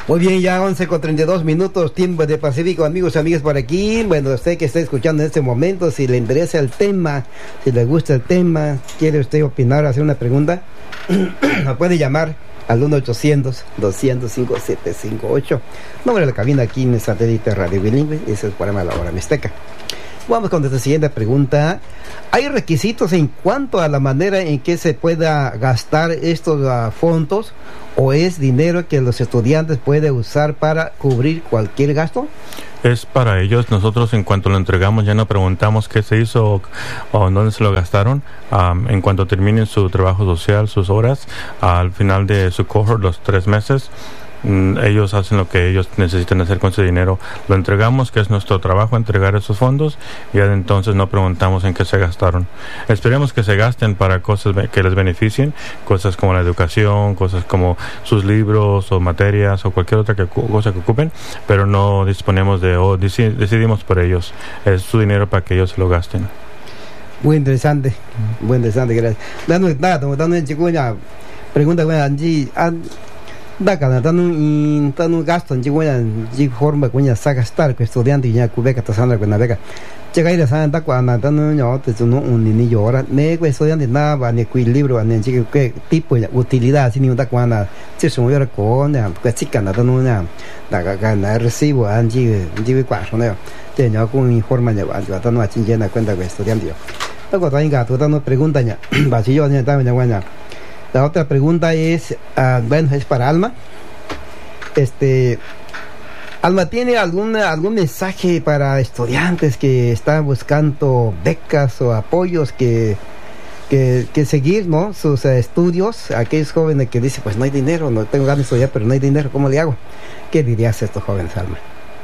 Muy bien, ya 11:32, tiempo de Pacífico, amigos y amigas por aquí. Bueno, usted que está escuchando en este momento, si le interesa el tema, si le gusta el tema, quiere usted opinar, hacer una pregunta, nos puede llamar al 1-800-200-5758. Nombre de la cabina aquí en el satélite Radio Bilingüe, ese es el programa de la Hora Mixteca. Vamos con nuestra siguiente pregunta. ¿Hay requisitos en cuanto a la manera en que se pueda gastar estos fondos, o es dinero que los estudiantes pueden usar para cubrir cualquier gasto? Es para ellos. Nosotros, en cuanto lo entregamos, ya no preguntamos qué se hizo o dónde se lo gastaron. En cuanto terminen su trabajo social, sus horas, al final de su cohort, los 3 meses, ellos hacen lo que ellos necesitan hacer con ese dinero. Lo entregamos, que es nuestro trabajo, entregar esos fondos, y ya de entonces no preguntamos en qué se gastaron. Esperemos que se gasten para cosas que les beneficien, cosas como la educación, cosas como sus libros o materias o cualquier otra cosa que ocupen, pero no disponemos decidimos por ellos. Es su dinero para que ellos se lo gasten. Muy interesante, gracias. Dando una pregunta, Daca, tan gasto en forma que se gastar que estudiante y ya cubeca tasando con la beca. Llega ir a San Dacuana, tan un niño ahora, nego estudiante nada, ni cuil libro, ni qué tipo de utilidad, sin ninguna cuana, si se mueve con la chica, nada, una gana recibo, angie, cuatro, ¿no? Tenía con informa de tan una chingena cuenta que estudiante. Luego también gato, dando preguntas ya, vacío, ni también buena. La otra pregunta es, es para Alma. Alma, ¿tiene algún mensaje para estudiantes que están buscando becas o apoyos que seguir, ¿no? Sus estudios? Aquellos jóvenes que dicen, pues no hay dinero, no tengo ganas de estudiar, pero no hay dinero, ¿cómo le hago? ¿Qué dirías a estos jóvenes, Alma?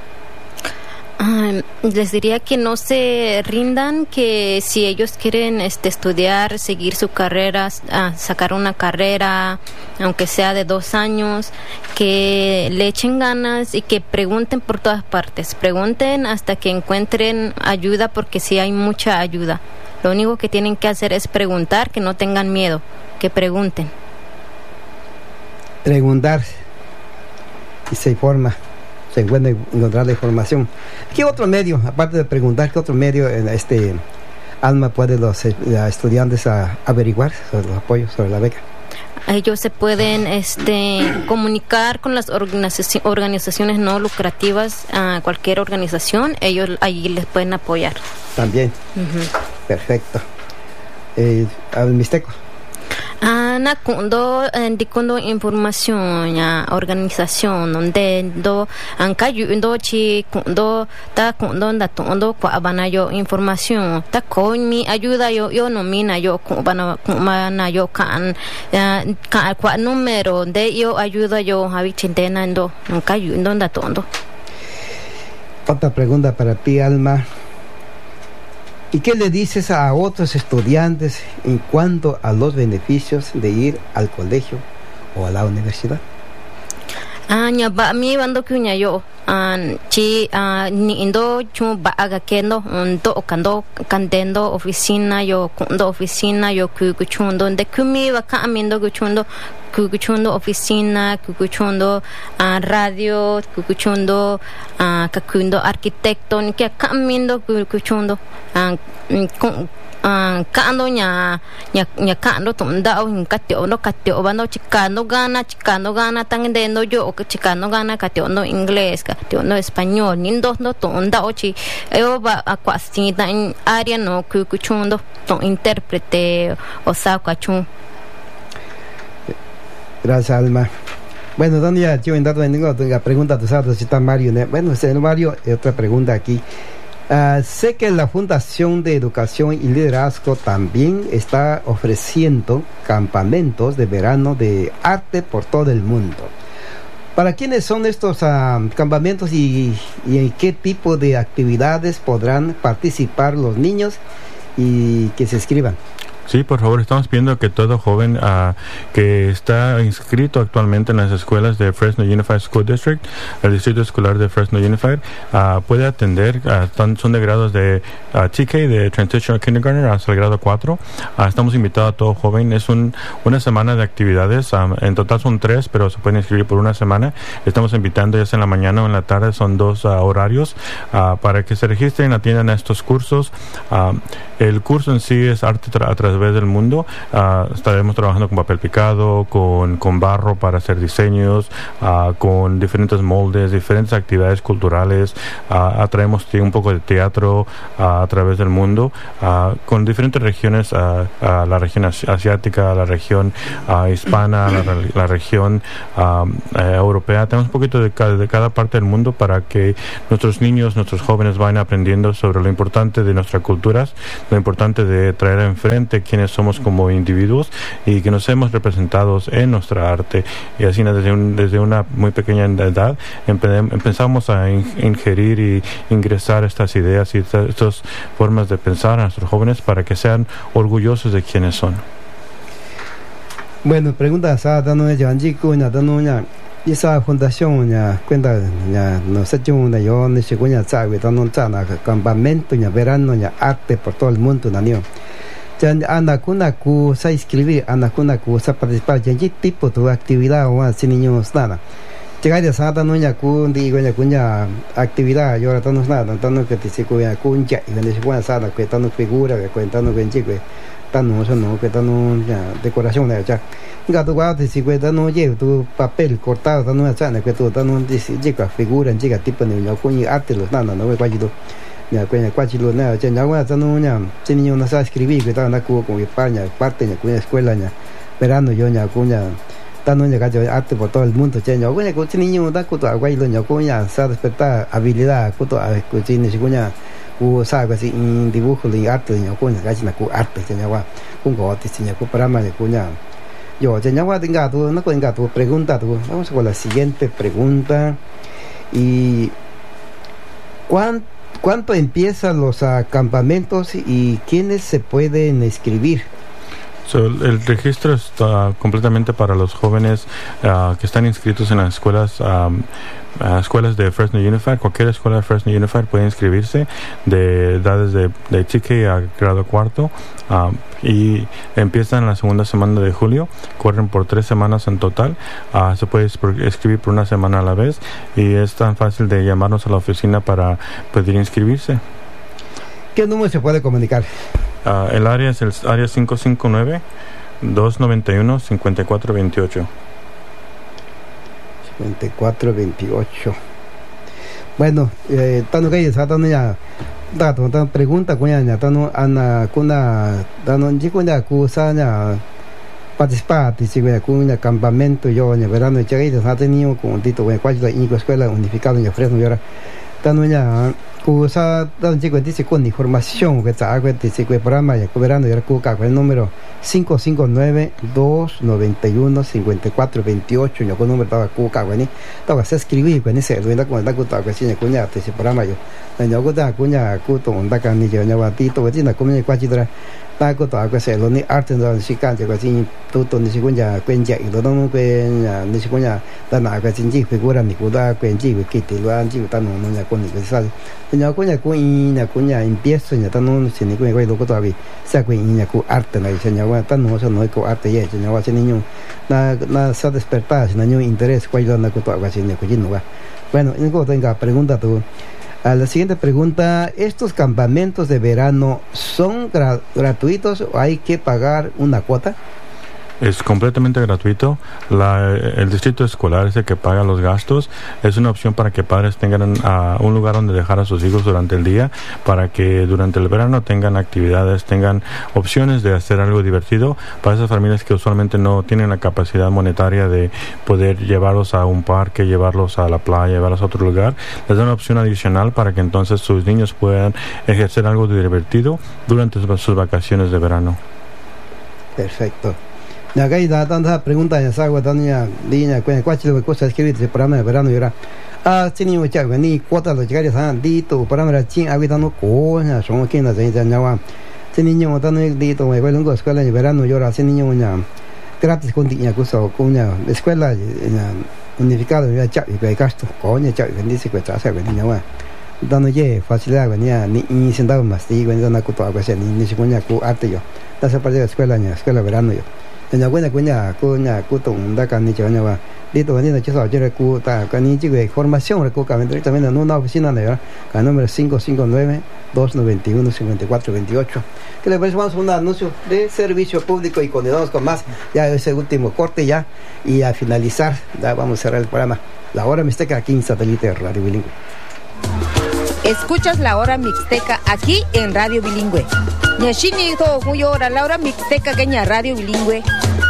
Les diría que no se rindan, que si ellos quieren estudiar, seguir su carrera, sacar una carrera, aunque sea de 2 años, que le echen ganas y que pregunten por todas partes. Pregunten hasta que encuentren ayuda, porque sí hay mucha ayuda. Lo único que tienen que hacer es preguntar, que no tengan miedo, que pregunten. Preguntar y se informa. Se encuentra encontrar la información. ¿Qué otro medio, aparte de preguntar, qué otro medio en Alma puede los estudiantes averiguar sobre los apoyos, sobre la beca? Ellos se pueden comunicar con las organizaciones no lucrativas, cualquier organización, ellos ahí les pueden apoyar. También. Perfecto. Mixteco. Na kundo información ya organización donde ankayu chi kundo ta kundo da tondo kwa bana yo información ta con mi ayuda yo nomina yo bana yo kan kwa número de yo ayuda yo habichentenando ankayu da tondo. Otra pregunta para ti, Alma. ¿Y qué le dices a otros estudiantes en cuanto a los beneficios de ir al colegio o a la universidad? Mi bando kunya yo chi ni indo chu ba aga kendo ndo kandendo oficina yo kuchundo de kumi va kamindo kuchundo oficina, kuchundo radio, kuchundo kakundo arquitecto, ni que kamindo kuchundo kando nya kando tondao katio bando chikando gana tangdendo yo chikando gana katio no inglés katio no español nindo no tondao chi yo ba akwasita en área no kuchundo to intérprete o sakachun. Gracias, Alma. Bueno, donde ya yo tengo la pregunta, tú sabes, si está Mario. Bueno, Mario, otra pregunta aquí. Sé que la Fundación de Educación y Liderazgo también está ofreciendo campamentos de verano de arte por todo el mundo. ¿Para quiénes son estos campamentos y en qué tipo de actividades podrán participar los niños y que se inscriban? Sí, por favor, estamos pidiendo que todo joven que está inscrito actualmente en las escuelas de Fresno Unified School District, el distrito escolar de Fresno Unified, puede atender, son de grados de TK, de Transitional Kindergarten, hasta el grado 4. Estamos invitados a todo joven. Es una semana de actividades. En total son 3, pero se pueden inscribir por una semana. Estamos invitando ya sea en la mañana o en la tarde, son 2 horarios para que se registren, atiendan a estos cursos. El curso en sí es arte a través del mundo. Estaremos trabajando con papel picado, con barro para hacer diseños, con diferentes moldes, diferentes actividades culturales. Atraemos un poco de teatro a través del mundo, con diferentes regiones, la región asiática, la región hispana, la región europea. Tenemos un poquito de cada parte del mundo para que nuestros niños, nuestros jóvenes vayan aprendiendo sobre lo importante de nuestras culturas, lo importante de traer enfrente quiénes somos como individuos y que nos hemos representados en nuestra arte. Y así desde una muy pequeña edad empezamos a ingerir y ingresar estas ideas y estas formas de pensar a nuestros jóvenes para que sean orgullosos de quiénes son. Bueno, pregunta esa fundación cuenta no sé yo no sé campamento verano arte por todo el mundo anda ku sa escribir anda ku sa participar en qué tipo de actividad o así niños nada llegar a esa no ku digo actividad yo ahora no nada tanto que te sigo ku ya y cuando se pone asada que tanto figura que cuentando que chico tanto no que tanto decoración de ya gato guau te sigo tanto llevo tu papel cortado tanto asada que tú tanto dice chica figura chica tipo de niño ku arte los nada no ve cuándo ya cuando cuándo no ya no tanto ya niño no sabe escribir que tanto ku con España parte de la escuela verano yo tanto arte por todo el mundo ya bueno que niño da ku to guay lo sabe despertar habilidad ku to ni siquiera sabe así en dibujo de arte de arte para más yo tenga tu pregunta vamos con la siguiente pregunta y ¿cuánto empiezan los campamentos y quiénes se pueden inscribir? El registro está completamente para los jóvenes que están inscritos en las escuelas de Fresno Unified. Cualquier escuela de Fresno Unified puede inscribirse de edades de TK a grado 4 y empiezan la segunda semana de julio, corren por 3 semanas en total. Se puede escribir por una semana a la vez y es tan fácil de llamarnos a la oficina para poder inscribirse. ¿Qué número se puede comunicar? El área es el área 559-291-5428. 5428. Bueno, tanto que ya tanto pregunta cuña tanto ana kuna tanto jikunya kusanya participar de un campamento yo en verano ya que ha tenido con tito en cuatro escuela unificada en Fresno y ahora tanto ya kusa tanto chico dice con información que está que dice que programa ya verano y ahora con el número 559-291-5428 yo con número estaba cuca bueno estaba se escribir con ese lo con la cuta que tiene cuña ese programa yo yo con da cuña cuto onda can ni yo ya tito que tiene como cuatro ta ko ta ko se lo ni arte no si can que así todo ni cuña cuenya y lo no cuenya ni cuña ta na que sin figura ni cuda cuenji que te lo han ta no ya con ni que sale yo cuña empiezo ya ta no si ni cuña lo ko todavía se cuña ku arte na dice ya ta no eso no es arte ya yo ese niño na se despertar niño interés cuál na ko to así ni cuña bueno en co tenga pregunta tú. La siguiente pregunta, ¿estos campamentos de verano son gratuitos o hay que pagar una cuota? Es completamente gratuito. El distrito escolar es el que paga los gastos. Es una opción para que padres tengan un lugar donde dejar a sus hijos durante el día, para que durante el verano tengan actividades, tengan opciones de hacer algo divertido. Para esas familias que usualmente no tienen la capacidad monetaria de poder llevarlos a un parque, llevarlos a la playa, llevarlos a otro lugar, les da una opción adicional para que entonces sus niños puedan ejercer algo divertido durante sus vacaciones de verano. Perfecto. Acá hay tanta pregunta ya sabe tanta línea cuál cosa escribir ese programa de verano y ahora tiene mucha ni cuota de llegar a dito para ver chin habitando coña son aquí en la ya ese niño tanto dito me vuelvo a escuela de verano yo ese niño una gratis con niña curso con una escuela unificado ya chavi que gasto coña chavi bendice que traza que niña va dando ye facilidad venía ni sentado más digo en una cuto algo así ni se coña cu arte yo da se parte de escuela verano yo en la buena coña cuto da can ni coña va dito venía que eso yo cu ta can ni chico formación recogimiento también en una oficina de el número 559-291-5428. ¿Qué le parece? Vamos a un anuncio de servicio público y continuamos con más. Ya ese último corte ya. Y a finalizar, ya vamos a cerrar el programa. La Hora Mixteca aquí en Satélite Radio Bilingüe. Escuchas La Hora Mixteca aquí en Radio Bilingüe. Nyashini to huyora La Hora Mixteca que Radio Bilingüe.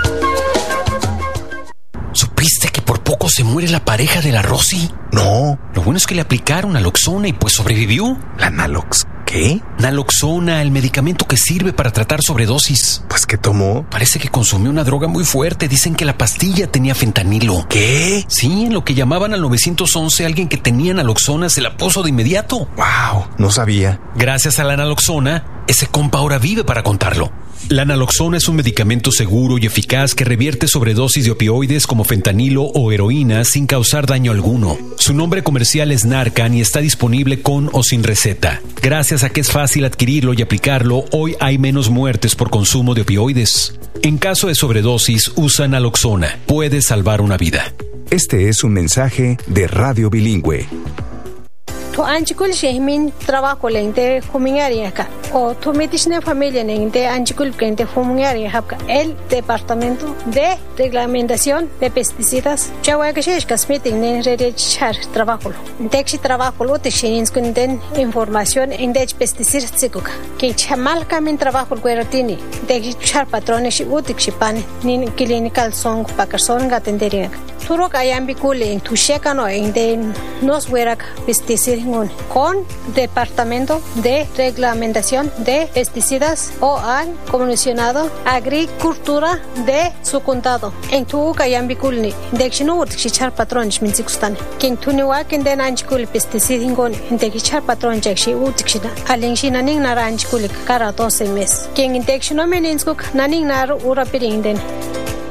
¿Supiste que por poco se muere la pareja de la Rosy? No. Lo bueno es que le aplicaron naloxona y pues sobrevivió. ¿La Nalox? ¿Qué? Naloxona, el medicamento que sirve para tratar sobredosis. Pues, ¿qué tomó? Parece que consumió una droga muy fuerte. Dicen que la pastilla tenía fentanilo. ¿Qué? Sí, en lo que llamaban al 911, alguien que tenía naloxona se la puso de inmediato. ¡Wow! No sabía. Gracias a la naloxona, ese compa ahora vive para contarlo. La naloxona es un medicamento seguro y eficaz que revierte sobredosis de opioides como fentanilo o heroína sin causar daño alguno. Su nombre comercial es Narcan y está disponible con o sin receta. Gracias a que es fácil adquirirlo y aplicarlo, hoy hay menos muertes por consumo de opioides. En caso de sobredosis, usa naloxona. Puede salvar una vida. Este es un mensaje de Radio Bilingüe. Tu anchikul shehmin trabajo lente humingari acá o tu metishne familia lente anchikul lente humingari acá el departamento de reglamentación de pesticidas chawa que shesh kasmitin en rechar trabajo texi trabajo lo te shins con den información en de pesticidas tsikuka que chamal kamin trabajo gueratini de char patrones utik shipan nin clinical song pakarson gatenderia turok ayambi kule en tu shekano en de nos werak pesticidas con Departamento de Reglamentación de Pesticidas o han comisionado Agricultura de su condado. En tu Kayambikulni, de Chinur, Chichar Patron, Minzikustan, quien tuniwa quien den anchikul pesticidingon, de Chichar Patron, Jackshi Utikshina, Alinshina Ning Naranchikulik, Kara 12 mes. Quien in Texinomeninskuk, Naning Nar Urapirinden.